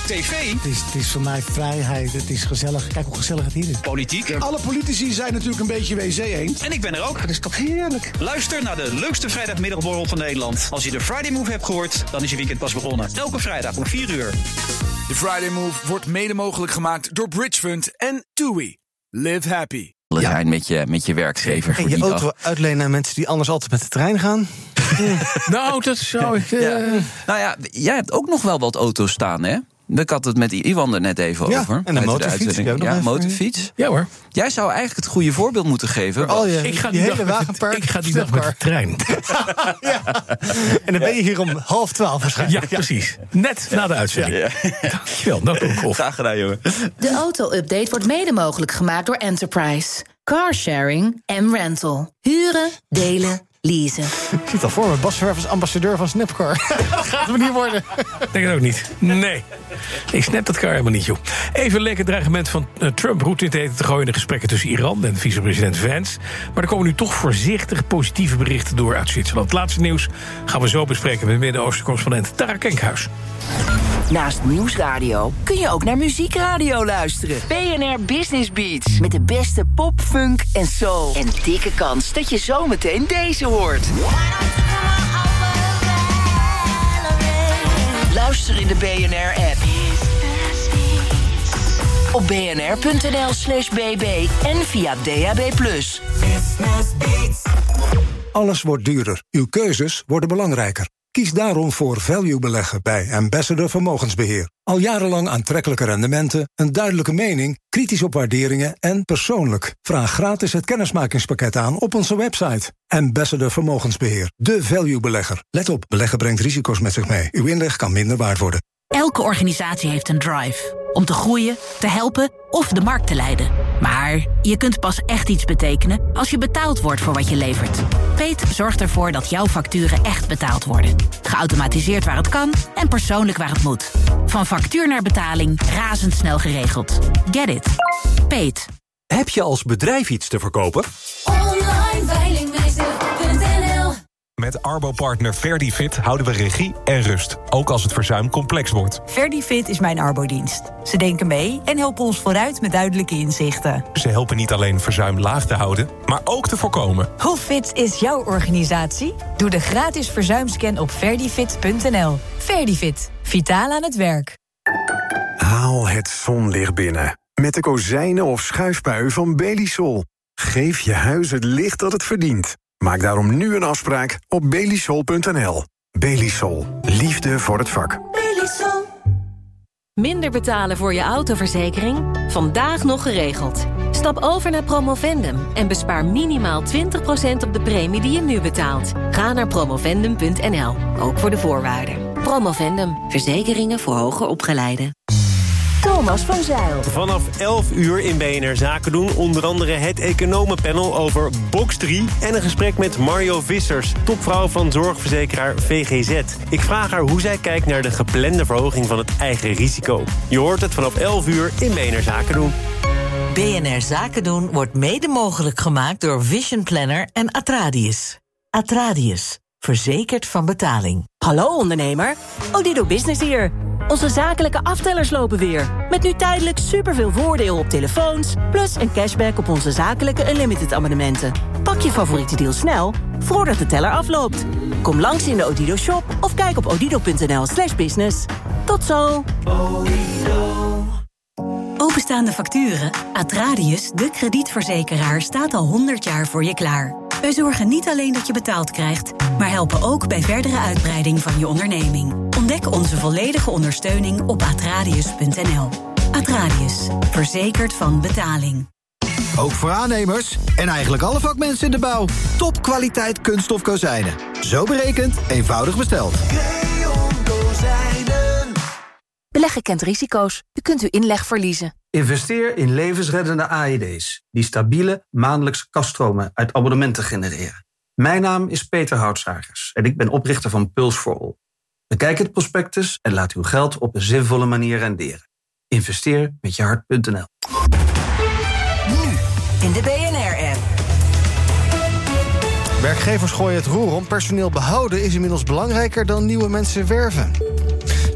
tv. Het is voor mij vrijheid, het is gezellig. Kijk hoe gezellig het hier is. Politiek. Alle politici zijn natuurlijk een beetje wc-eend. En ik ben er ook. Dat is toch heerlijk. Luister naar de leukste vrijdagmiddagborrel van Nederland. Als je de Friday Move hebt gehoord, dan is je weekend pas begonnen. Elke vrijdag om 4 uur. De Friday Move wordt mede mogelijk gemaakt door Bridgefund en TUI. Live happy. Zijn met je werkgever. En je auto uitlenen aan mensen die anders altijd met de trein gaan. Nou, dat zou ik... Nou ja, jij hebt ook nog wel wat auto's staan, hè? Ik had het met Iwan er net even over. En een motorfiets. Motorfiets. Ja hoor. Jij zou eigenlijk het goede voorbeeld moeten geven. Ik ga die dag met de trein. Ja. En dan ben je hier om 11:30 waarschijnlijk. Ja, precies. Net na de uitzending. Ja. Dankjewel. Nou, graag gedaan, jongen. De auto-update wordt mede mogelijk gemaakt door Enterprise. Carsharing en rental. Huren, delen, leasen. Ik zie het al voor me. Bas Ververs, ambassadeur van Snapcar. Dat gaat hem niet worden. Denk het ook niet. Nee. Ik snap dat car helemaal niet, joh. Even leek het dreigement van Trump roet in het eten te gooien in de gesprekken tussen Iran en vicepresident Vance. Maar er komen nu toch voorzichtig positieve berichten door uit Zwitserland. Het laatste nieuws gaan we zo bespreken met Midden-Oosten-correspondent Tara Kenkhuis. Naast Nieuwsradio kun je ook naar muziekradio luisteren. BNR Business Beats. Met de beste pop, funk en soul. En dikke kans dat je zometeen deze hoort. Luister in de BNR-app. Op bnr.nl/bb en via DAB+. Alles wordt duurder. Uw keuzes worden belangrijker. Kies daarom voor value beleggen bij Ambassador Vermogensbeheer. Al jarenlang aantrekkelijke rendementen, een duidelijke mening, kritisch op waarderingen en persoonlijk. Vraag gratis het kennismakingspakket aan op onze website. Ambassador Vermogensbeheer, de value belegger. Let op, beleggen brengt risico's met zich mee. Uw inleg kan minder waard worden. Elke organisatie heeft een drive. Om te groeien, te helpen of de markt te leiden. Maar je kunt pas echt iets betekenen als je betaald wordt voor wat je levert. Peet zorgt ervoor dat jouw facturen echt betaald worden. Geautomatiseerd waar het kan en persoonlijk waar het moet. Van factuur naar betaling, razendsnel geregeld. Get it. Peet. Heb je als bedrijf iets te verkopen? Online veilingmeester.nl. Met Arbo-partner Verdifit houden we regie en rust. Ook als het verzuim complex wordt. Verdifit is mijn Arbodienst. Ze denken mee en helpen ons vooruit met duidelijke inzichten. Ze helpen niet alleen verzuim laag te houden, maar ook te voorkomen. Hoe fit is jouw organisatie? Doe de gratis verzuimscan op verdifit.nl. Verdifit. Vitaal aan het werk. Haal het zonlicht binnen. Met de kozijnen of schuifpui van Belisol. Geef je huis het licht dat het verdient. Maak daarom nu een afspraak op belisol.nl. Belisol. Liefde voor het vak. Belisol. Minder betalen voor je autoverzekering? Vandaag nog geregeld. Stap over naar Promovendum en bespaar minimaal 20% op de premie die je nu betaalt. Ga naar promovendum.nl, ook voor de voorwaarden. Promovendum, verzekeringen voor hoger opgeleiden. Thomas van Zijl. Vanaf 11 uur in BNR Zaken doen. Onder andere het economenpanel over Box 3... en een gesprek met Mario Vissers, topvrouw van zorgverzekeraar VGZ. Ik vraag haar hoe zij kijkt naar de geplande verhoging van het eigen risico. Je hoort het vanaf 11 uur in BNR Zaken doen. BNR Zaken doen wordt mede mogelijk gemaakt door Vision Planner en Atradius. Atradius, verzekerd van betaling. Hallo ondernemer, Odido Business hier. Onze zakelijke aftellers lopen weer. Met nu tijdelijk superveel voordeel op telefoons... plus een cashback op onze zakelijke Unlimited abonnementen. Pak je favoriete deal snel, voordat de teller afloopt. Kom langs in de Odido Shop of kijk op odido.nl/business. Tot zo! Openstaande facturen? Atradius, de kredietverzekeraar, staat al 100 jaar voor je klaar. Wij zorgen niet alleen dat je betaald krijgt, maar helpen ook bij verdere uitbreiding van je onderneming. Ontdek onze volledige ondersteuning op atradius.nl. Atradius, verzekerd van betaling. Ook voor aannemers en eigenlijk alle vakmensen in de bouw. Topkwaliteit kunststof kozijnen. Zo berekend, eenvoudig besteld. Beleggen kent risico's. U kunt uw inleg verliezen. Investeer in levensreddende AED's... die stabiele, maandelijkse kaststromen uit abonnementen genereren. Mijn naam is Peter Houtsagers en ik ben oprichter van Pulse for All. Bekijk het prospectus en laat uw geld op een zinvolle manier renderen. Investeer met je hart.nl. Nu in de BNR-app. Werkgevers gooien het roer om. Personeel behouden is inmiddels belangrijker dan nieuwe mensen werven.